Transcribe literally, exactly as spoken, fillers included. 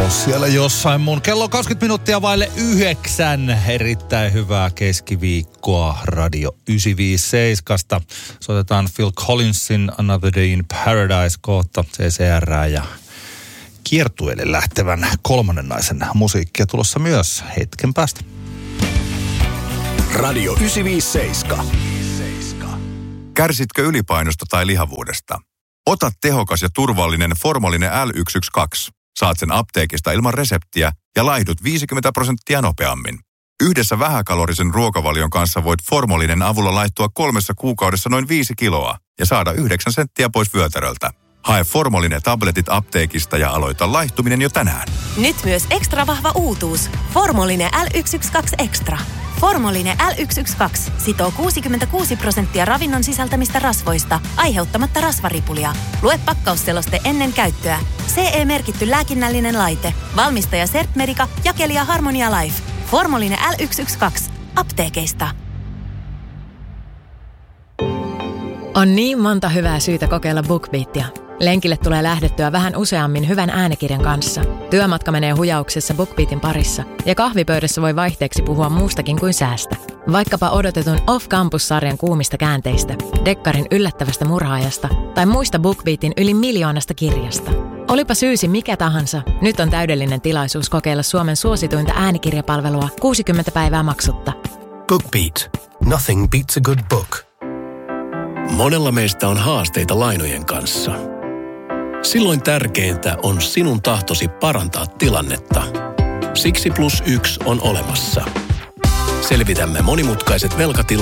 Oos siellä jossain mun. Kello on kaksikymmentä minuuttia vaille yhdeksän. Erittäin hyvää keskiviikkoa Radio yhdeksänsataaviisikymmentäseitsemän. Soitetaan Phil Collinsin Another Day in Paradise kohta C C R ja kiertueelle lähtevän kolmannen naisen musiikkia tulossa myös hetken päästä. Radio yhdeksänsataaviisikymmentäseitsemän. Kärsitkö ylipainosta tai lihavuudesta? Ota tehokas ja turvallinen Formolinen L yksi yksi kaksi. Saat sen apteekista ilman reseptiä ja laihdut viisikymmentä prosenttia nopeammin. Yhdessä vähäkalorisen ruokavalion kanssa voit Formolinen avulla laihtua kolmessa kuukaudessa noin viisi kiloa ja saada yhdeksän senttiä pois vyötäröltä. Hae Formolinen tabletit apteekista ja aloita laihtuminen jo tänään. Nyt myös ekstra vahva uutuus. Formolinen L yksi yksi kaksi Extra. Formolinen L yksi yksi kaksi sitoo kuusikymmentäkuusi prosenttia ravinnon sisältämistä rasvoista, aiheuttamatta rasvaripulia. Lue pakkausseloste ennen käyttöä. C E-merkitty lääkinnällinen laite. Valmistaja Sertmedica, jakelija Harmonia Life. Formolinen L yksi yksi kaksi. Apteekeista. On niin monta hyvää syytä kokeilla BookBeatia. Lenkille tulee lähdettyä vähän useammin hyvän äänikirjan kanssa. Työmatka menee hujauksessa BookBeatin parissa ja kahvipöydässä voi vaihteeksi puhua muustakin kuin säästä. Vaikkapa odotetun Off-Campus-sarjan kuumista käänteistä, Dekkarin yllättävästä murhaajasta tai muista BookBeatin yli miljoonasta kirjasta. Olipa syysi mikä tahansa, nyt on täydellinen tilaisuus kokeilla Suomen suosituinta äänikirjapalvelua kuusikymmentä päivää maksutta. BookBeat. Nothing beats a good book. Monella meistä on haasteita lainojen kanssa. Silloin tärkeintä on sinun tahtosi parantaa tilannetta. Siksi Plus Yksi on olemassa. Selvitämme monimutkaiset velkatilanteet